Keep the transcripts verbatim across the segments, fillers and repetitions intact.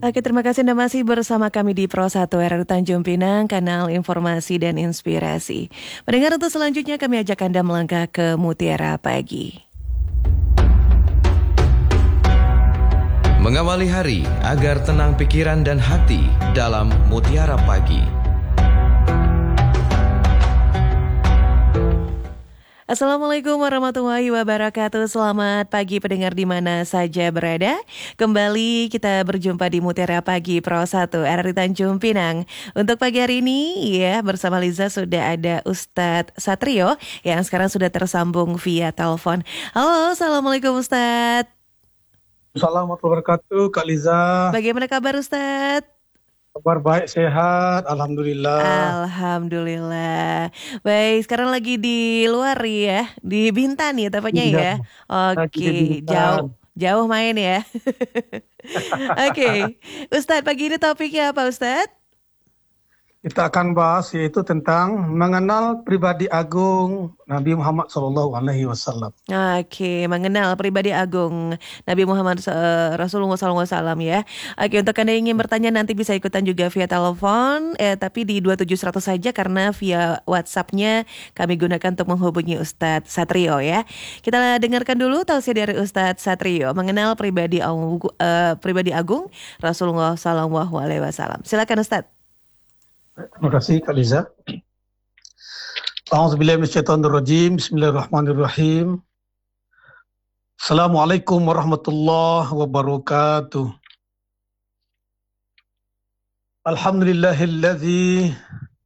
Oke, terima kasih Anda masih bersama kami di Pro satu R R U Tanjung Pinang, kanal informasi dan inspirasi. Pendengar, untuk selanjutnya kami ajak Anda melangkah ke Mutiara Pagi. Mengawali hari agar tenang pikiran dan hati dalam Mutiara Pagi. Assalamualaikum warahmatullahi wabarakatuh. Selamat pagi pendengar di mana saja berada. Kembali kita berjumpa di Mutiara Pagi Pro satu R R U Tanjung Pinang. Untuk pagi hari ini ya, bersama Liza sudah ada Ustadz Satrio yang sekarang sudah tersambung via telepon. Halo, Assalamualaikum Ustadz. Assalamualaikum warahmatullahi wabarakatuh, Kak Liza. Bagaimana kabar Ustadz? Kabar baik, sehat, Alhamdulillah. Alhamdulillah. Baik, sekarang lagi di luar ya, di Bintan ya tepatnya Iya, ya. lagi di Oke, Bintan. jauh, jauh main ya. Oke, Ustadz, pagi ini topiknya apa Ustadz? Kita akan bahas yaitu tentang mengenal pribadi agung Nabi Muhammad shallallahu alaihi wasallam. Oke, mengenal pribadi agung Nabi Muhammad uh, Rasulullah shallallahu alaihi wasallam ya. Oke, untuk Anda yang ingin bertanya nanti bisa ikutan juga via telepon, eh, tapi di dua tujuh seratus saja karena via WhatsApp-nya kami gunakan untuk menghubungi Ustadz Satrio ya. Kita dengarkan dulu tausiah dari Ustadz Satrio mengenal pribadi, uh, pribadi agung Rasulullah shallallahu alaihi wasallam. Silakan Ustadz. Terima kasih Kak Liza. A'udzubillahi minasyaitonirrajim. Bismillahirrahmanirrahim. Assalamualaikum warahmatullahi wabarakatuh. Alhamdulillahilladzi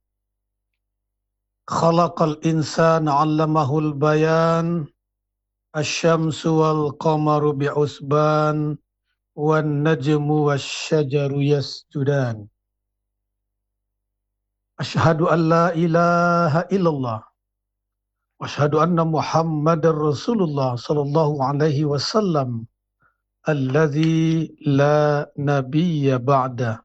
khalaqal insana 'allamahul bayan. Asy-syamsu wal qamaru bi'usban wan najmu wasyajaru yasjudan. Asyhadu an la ilaha illallah wa asyhadu anna Muhammadar Rasulullah sallallahu alaihi wasallam alladzi la nabiyya ba'da.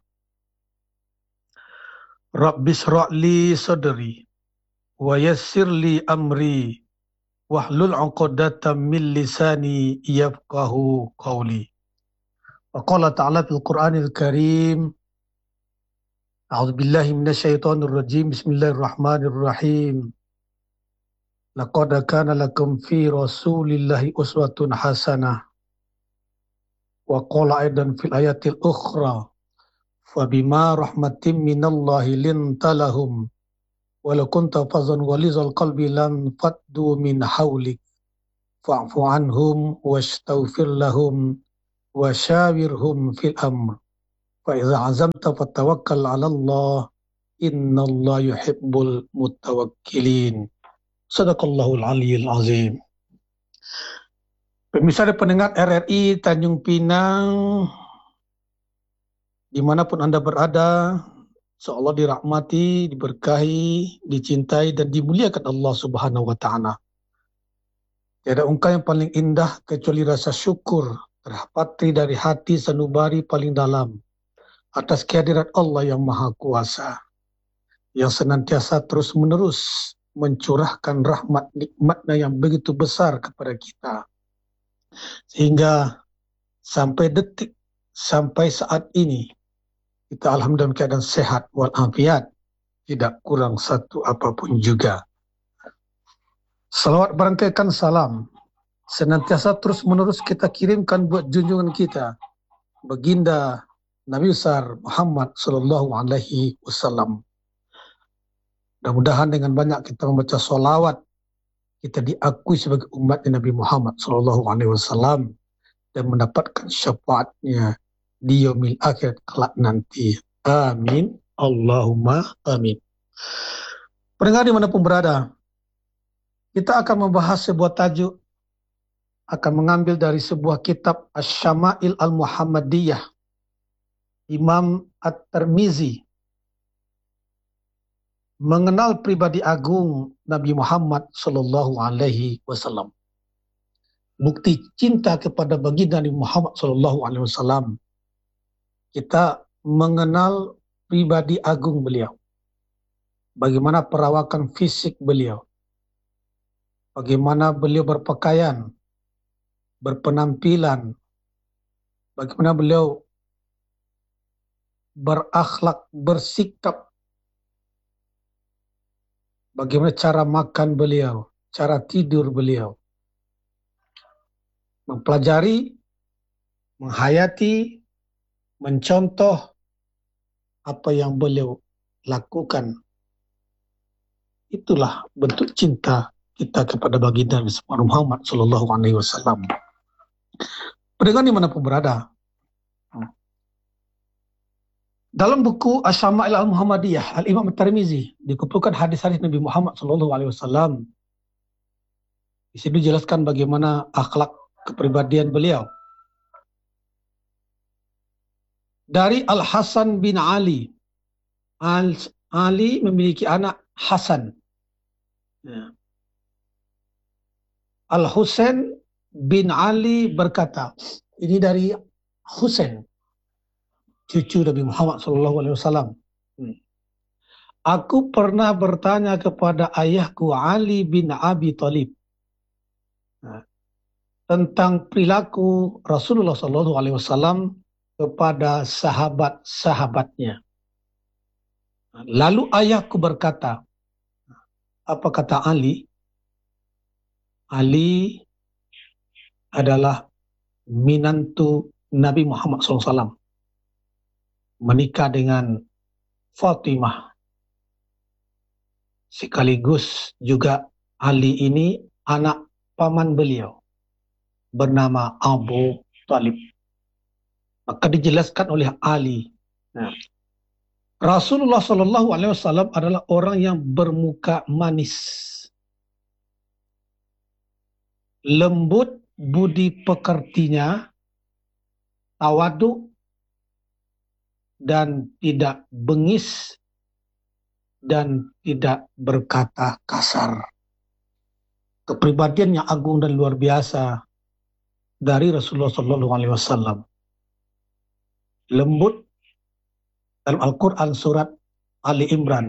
Rabbi shrah li sadri wa yassir li amri wahlul 'uqdatam min lisani yafqahu qawli. Wa qala ta'ala fil Qur'anil Karim, A'udzubillahi minasyaitonirrajim. Bismillahirrahmanirrahim. Laqad kana lakum fi Rasulillahi uswatun hasanah. Wa qala aidan fil ayatil ukhra, fabima rahmatin minallahi linta lahum walau kunta fadhan ghalizal qalbi lam faddu min hawlik fa'fu anhum wastaghfir lahum wa syawirhum fil amr. Faiza azamta fatawakkal 'ala Allah, innallaha yuhibbul mutawakkilin. Shadaqallahul aliyyil azim. Pemirsa dan pendengar R R I Tanjung Pinang, dimanapun Anda berada, seolah dirahmati, diberkahi, dicintai dan dimuliakan Allah Subhanahu wa taala. Tiada ungkapan yang paling indah kecuali rasa syukur terpatri dari hati sanubari paling dalam atas kehadiran Allah yang Maha Kuasa, yang senantiasa terus-menerus mencurahkan rahmat nikmatnya yang begitu besar kepada kita. Sehingga sampai detik, sampai saat ini, kita alhamdulillah keadaan sehat walafiat, tidak kurang satu apapun juga. Salawat berangkaikan salam, senantiasa terus-menerus kita kirimkan buat junjungan kita, Baginda Nabi besar Muhammad sallallahu alaihi wasallam. Mudah-mudahan dengan banyak kita membaca sholawat, kita diakui sebagai umat Nabi Muhammad sallallahu alaihi wasallam dan mendapatkan syafaatnya di yaumil akhir kelak nanti. Amin. Allahumma amin. Pendengar dimanapun berada, kita akan membahas sebuah tajuk, akan mengambil dari sebuah kitab Asy-Syama'il Al-Muhammadiyah, Imam At-Tirmizi, mengenal pribadi agung Nabi Muhammad sallallahu alaihi wasallam. Bukti cinta kepada baginda Nabi Muhammad sallallahu alaihi wasallam, kita mengenal pribadi agung beliau. Bagaimana perawakan fisik beliau, bagaimana beliau berpakaian, berpenampilan, bagaimana beliau berakhlak, bersikap, bagaimana cara makan beliau, cara tidur beliau, mempelajari, menghayati, mencontoh apa yang beliau lakukan. Itulah bentuk cinta kita kepada baginda Muhammad Sallallahu Alaihi Wasallam. Pendengar dimanapun berada, dalam buku Asyama'il Al-Muhammadiyah, Al-Imam At-Tirmizi dikumpulkan hadis-hadis Nabi Muhammad Sallallahu Alaihi Wasallam. Di sini dijelaskan bagaimana akhlak kepribadian beliau. Dari Al-Hasan bin Ali. Al Ali memiliki anak Hasan. Ya. Al-Husain bin Ali berkata, ini dari Husain, cucu Nabi Muhammad Sallallahu Alaihi Wasallam. Aku pernah bertanya kepada ayahku Ali bin Abi Thalib tentang perilaku Rasulullah Sallallahu Alaihi Wasallam kepada sahabat-sahabatnya. Lalu ayahku berkata, apa kata Ali? Ali adalah minantu Nabi Muhammad shallallahu alaihi wasallam, menikah dengan Fatimah. Sekaligus juga Ali ini anak paman beliau, bernama Abu Talib. Maka dijelaskan oleh Ali, nah, Rasulullah Shallallahu Alaihi Wasallam adalah orang yang bermuka manis, lembut budi pekertinya, tawadu dan tidak bengis dan tidak berkata kasar. Kepribadian yang agung dan luar biasa dari Rasulullah Shallallahu Alaihi Wasallam. Lembut. Dalam Al-Quran surat Ali Imran,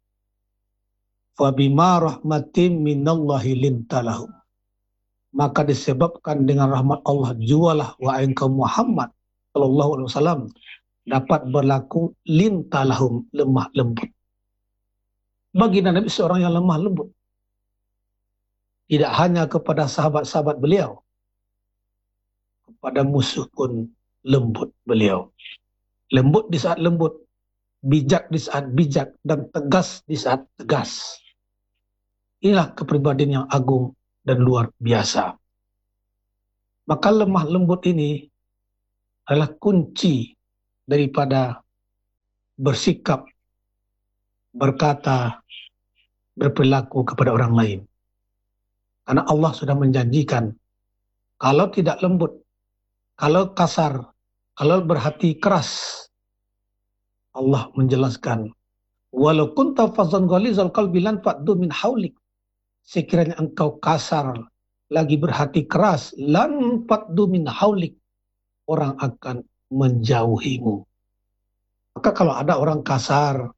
Fabima rahmatim minallahi lintalahum. Maka disebabkan dengan rahmat Allah jualah wa engkau Muhammad Sallallahu Alaihi Wasallam dapat berlaku lintalahum, lemah lembut. Baginda Nabi seorang yang lemah lembut. Tidak hanya kepada sahabat-sahabat beliau, kepada musuh pun lembut beliau. Lembut di saat lembut, bijak di saat bijak, dan tegas di saat tegas. Inilah kepribadian yang agung dan luar biasa. Maka lemah lembut ini adalah kunci daripada bersikap, berkata, berperilaku kepada orang lain. Karena Allah sudah menjanjikan, kalau tidak lembut, kalau kasar, kalau berhati keras, Allah menjelaskan, walau kunta fazzan ghalizal qalbi lan faddu min haulik. Sekiranya engkau kasar, lagi berhati keras, lan faddu min haulik, orang akan menjauhimu. Maka kalau ada orang kasar,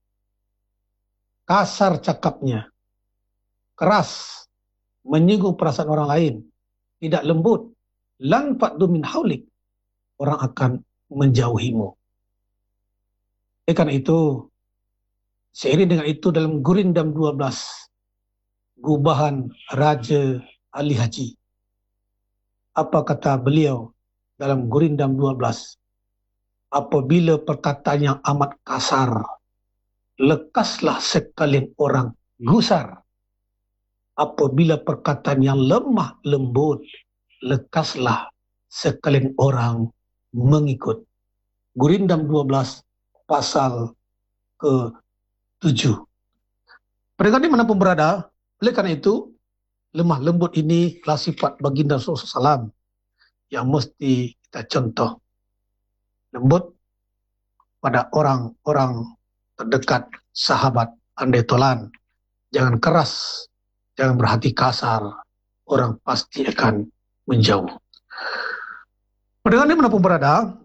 kasar cakapnya, keras, menyinggung perasaan orang lain, tidak lembut, lan faddu min haulik, orang akan menjauhimu. Oleh karena itu, seiring dengan itu dalam Gurindam dua belas, gubahan Raja Ali Haji, apa kata beliau dalam Gurindam dua belas? Apabila perkataan yang amat kasar, lekaslah sekalian orang gusar. Apabila perkataan yang lemah lembut, lekaslah sekalian orang mengikut. Gurindam dua belas pasal ke tujuh. Pendengar dimanapun berada, oleh karena itu, lemah lembut ini adalah sifat baginda Rasulullah shallallahu alaihi wasallam yang mesti kita contoh. Lembut pada orang-orang terdekat, sahabat, andai tolan. Jangan keras, jangan berhati kasar, orang pasti akan menjauh. Pendengar dimanapun berada,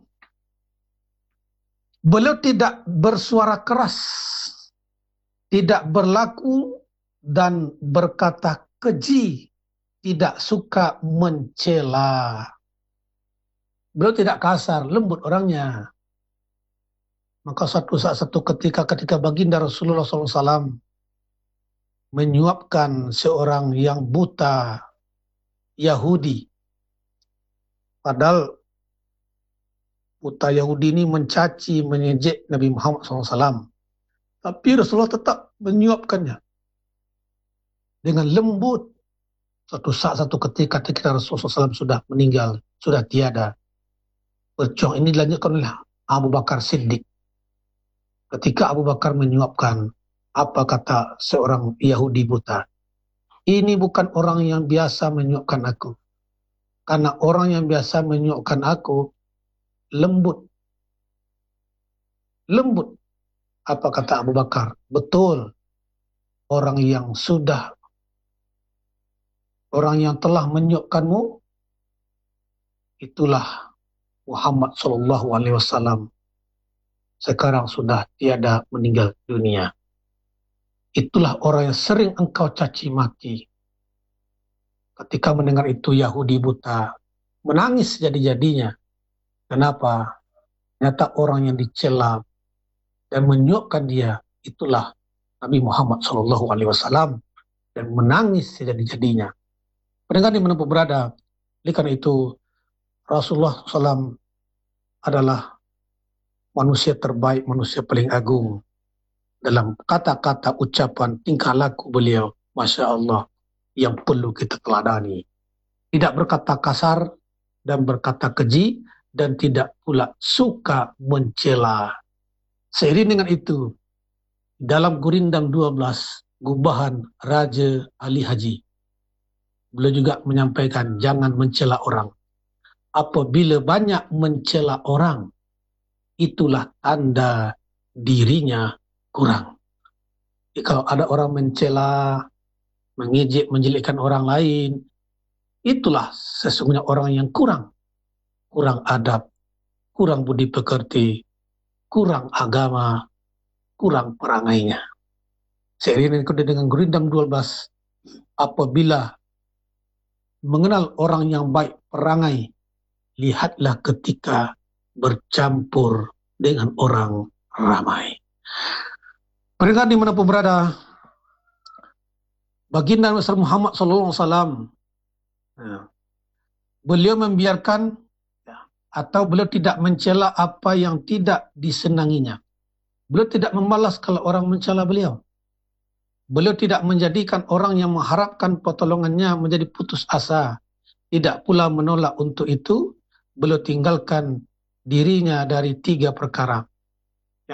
beliau tidak bersuara keras, tidak berlaku dan berkata keji, tidak suka mencela. Beliau tidak kasar, lembut orangnya. Maka satu saat satu ketika ketika baginda Rasulullah shallallahu alaihi wasallam menyuapkan seorang yang buta Yahudi. Padahal buta Yahudi ini mencaci, mengejek Nabi Muhammad shallallahu alaihi wasallam. Tapi Rasulullah tetap menyuapkannya dengan lembut. Satu saat, satu ketika ketika Rasulullah shallallahu alaihi wasallam sudah meninggal, sudah tiada. Berjuang ini dilanjutkan oleh Abu Bakar Siddiq. Ketika Abu Bakar menyuapkan, apa kata seorang Yahudi buta? Ini bukan orang yang biasa menyuapkan aku. Karena orang yang biasa menyuapkan aku, lembut. Lembut. Apa kata Abu Bakar? Betul. Orang yang sudah, orang yang telah menyuapkanmu, itulah Muhammad Sallallahu Alaihi Wasallam. Sekarang sudah tiada, meninggal dunia. Itulah orang yang sering engkau caci maki. Ketika mendengar itu Yahudi buta menangis jadi-jadinya. Kenapa? Ternyata orang yang dicela dan menyuapkan dia itulah Nabi Muhammad Sallallahu Alaihi Wasallam, dan menangis jadi-jadinya. Pendengar di mana pun berada, oleh karena itu Rasulullah shallallahu alaihi wasallam adalah manusia terbaik, manusia paling agung. Dalam kata-kata, ucapan, tingkah laku beliau, Masya Allah, yang perlu kita teladani. Tidak berkata kasar dan berkata keji, dan tidak pula suka mencela. Seiring dengan itu, dalam Gurindam dua belas, Gubahan Raja Ali Haji, beliau juga menyampaikan, jangan mencela orang. Apabila banyak mencela orang, itulah tanda dirinya kurang. Jadi kalau ada orang mencela, mengejek, menjelekkan orang lain, itulah sesungguhnya orang yang kurang. Kurang adab, kurang budi pekerti, kurang agama, kurang perangainya. Seiring dengan Gurindam dua belas, apabila mengenal orang yang baik perangai, lihatlah ketika bercampur dengan orang ramai. Pendengar dimanapun berada, baginda Muhammad Sallallahu Alaihi Wasallam, beliau membiarkan atau beliau tidak mencela apa yang tidak disenanginya. Beliau tidak membalas kalau orang mencela beliau. Beliau tidak menjadikan orang yang mengharapkan pertolongannya menjadi putus asa. Tidak pula menolak untuk itu. Beliau tinggalkan dirinya dari tiga perkara.